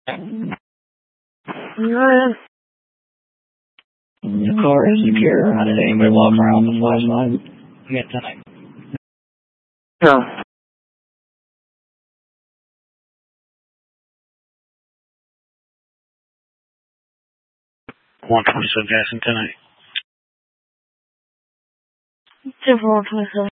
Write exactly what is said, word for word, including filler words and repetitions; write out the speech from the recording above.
The car is secure. How did anybody walk around with a flashlight? Yeah, tonight. No. one twenty-seven Jackson tonight. Zero one twenty-seven.